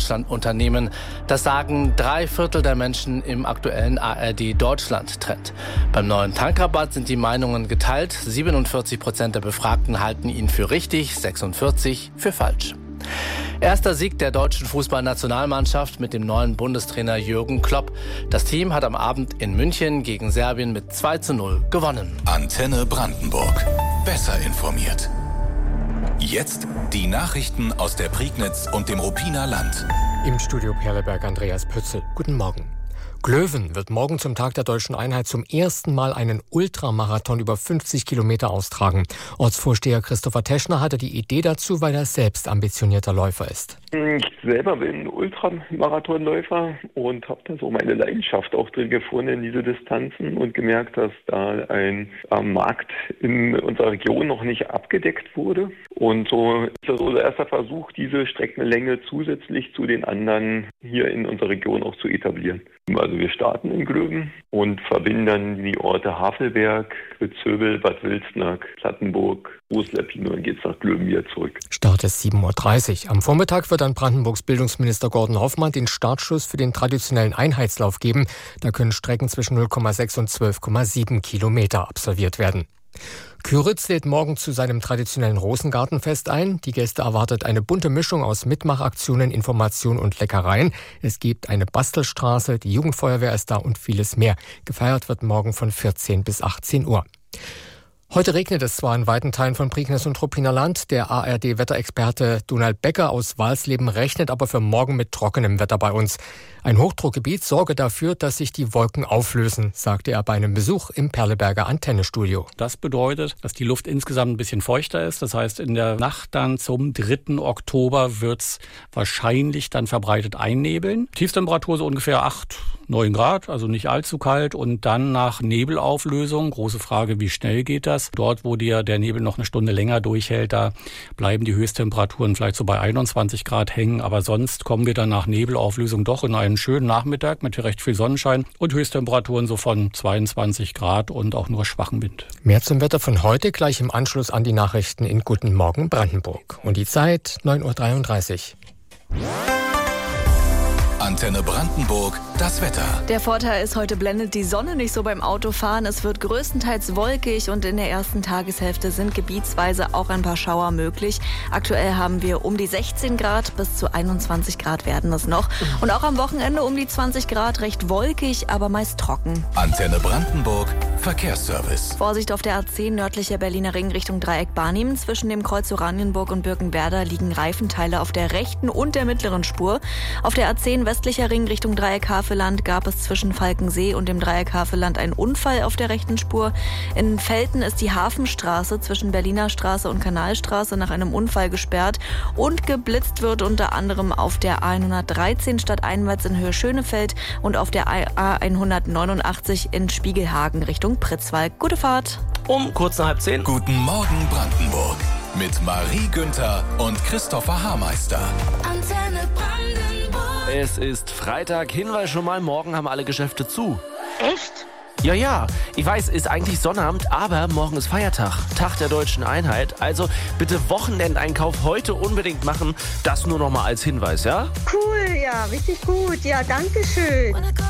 Deutschland unternehmen. Das sagen 3/4 der Menschen im aktuellen ARD-Deutschland-Trend. Beim neuen Tankrabatt sind die Meinungen geteilt. 47% der Befragten halten ihn für richtig, 46% für falsch. Erster Sieg der deutschen Fußballnationalmannschaft mit dem neuen Bundestrainer Jürgen Klopp. Das Team hat am Abend in München gegen Serbien mit 2:0 gewonnen. Antenne Brandenburg. Besser informiert. Jetzt die Nachrichten aus der Prignitz und dem Ruppiner Land. Im Studio Perleberg Andreas Pützel. Guten Morgen. Glöwen wird morgen zum Tag der Deutschen Einheit zum ersten Mal einen Ultramarathon über 50 Kilometer austragen. Ortsvorsteher Christopher Teschner hatte die Idee dazu, weil er selbst ambitionierter Läufer ist. Ich selber bin Ultramarathonläufer und habe da so meine Leidenschaft auch drin gefunden in diese Distanzen und gemerkt, dass da ein Markt in unserer Region noch nicht abgedeckt wurde. Und so ist das unser erster Versuch, diese Streckenlänge zusätzlich zu den anderen hier in unserer Region auch zu etablieren. Also wir starten in Glöwen und verbinden dann die Orte Havelberg, Witzhövel, Bad Wilsnack, Plattenburg, Großlappin und dann geht's nach Glöwen wieder zurück. Start ist 7:30 Uhr. Am Vormittag wird dann Brandenburgs Bildungsminister Gordon Hoffmann den Startschuss für den traditionellen Einheitslauf geben. Da können Strecken zwischen 0,6 und 12,7 Kilometer absolviert werden. Kyritz lädt morgen zu seinem traditionellen Rosengartenfest ein. Die Gäste erwartet eine bunte Mischung aus Mitmachaktionen, Information und Leckereien. Es gibt eine Bastelstraße, die Jugendfeuerwehr ist da und vieles mehr. Gefeiert wird morgen von 14 bis 18 Uhr. Heute regnet es zwar in weiten Teilen von Prignitz und Ruppiner Land. Der ARD-Wetterexperte Donald Becker aus Walsleben rechnet aber für morgen mit trockenem Wetter bei uns. Ein Hochdruckgebiet sorge dafür, dass sich die Wolken auflösen, sagte er bei einem Besuch im Perleberger Antennestudio. Das bedeutet, dass die Luft insgesamt ein bisschen feuchter ist. Das heißt, in der Nacht dann zum 3. Oktober wird es wahrscheinlich dann verbreitet einnebeln. Tiefstemperatur so ungefähr 8-9 Grad, also nicht allzu kalt. Und dann nach Nebelauflösung, große Frage, wie schnell geht das? Dort, wo der Nebel noch eine Stunde länger durchhält, da bleiben die Höchsttemperaturen vielleicht so bei 21 Grad hängen. Aber sonst kommen wir dann nach Nebelauflösung doch in einen schönen Nachmittag mit recht viel Sonnenschein und Höchsttemperaturen so von 22 Grad und auch nur schwachen Wind. Mehr zum Wetter von heute gleich im Anschluss an die Nachrichten in Guten Morgen Brandenburg. Und die Zeit 9:33 Uhr. Antenne Brandenburg, das Wetter. Der Vorteil ist, heute blendet die Sonne nicht so beim Autofahren. Es wird größtenteils wolkig und in der ersten Tageshälfte sind gebietsweise auch ein paar Schauer möglich. Aktuell haben wir um die 16 Grad, bis zu 21 Grad werden es noch. Und auch am Wochenende um die 20 Grad, recht wolkig, aber meist trocken. Antenne Brandenburg, Verkehrsservice. Vorsicht auf der A10 nördlicher Berliner Ring Richtung Dreieck Barnim. Zwischen dem Kreuz Oranienburg und Birkenwerder liegen Reifenteile auf der rechten und der mittleren Spur. Auf der A10 westlicher Ring Richtung Dreieck Havelland gab es zwischen Falkensee und dem Dreieck Havelland einen Unfall auf der rechten Spur. In Velten ist die Hafenstraße zwischen Berliner Straße und Kanalstraße nach einem Unfall gesperrt und geblitzt wird unter anderem auf der A113 stadteinwärts in Höhe Schönefeld und auf der A189 in Spiegelhagen Richtung Pritzwalk. Gute Fahrt! Um kurz nach 9:30. Guten Morgen Brandenburg mit Marie Günther und Christopher Haarmeister. Antenne Brandenburg. Es ist Freitag. Hinweis schon mal, morgen haben alle Geschäfte zu. Echt? Ja, ich weiß, ist eigentlich Sonnabend, aber morgen ist Feiertag, Tag der Deutschen Einheit. Also bitte Wochenendeinkauf heute unbedingt machen. Das nur noch mal als Hinweis, ja? Cool, ja, richtig gut. Ja, danke schön.